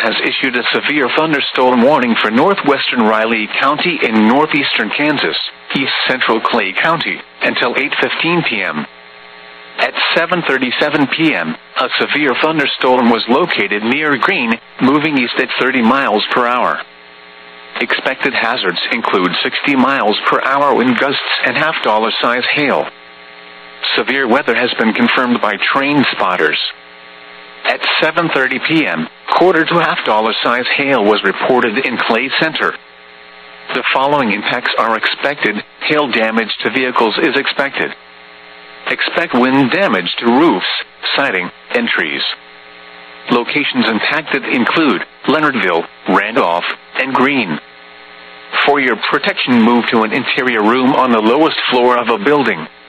has issued a severe thunderstorm warning for northwestern Riley County in northeastern Kansas, east central Clay County, until 8:15 p.m. At 7:37 p.m., a severe thunderstorm was located near Green, moving east at 30 miles per hour. Expected hazards include 60 miles per hour wind gusts and half-dollar-size hail. Severe weather has been confirmed by train spotters. At 7:30 p.m., quarter to half-dollar-size hail was reported in Clay Center. The following impacts are expected. Hail damage to vehicles is expected. Expect wind damage to roofs, siding, and trees. Locations impacted include Leonardville, Randolph, and Green. For your protection, move to an interior room on the lowest floor of a building.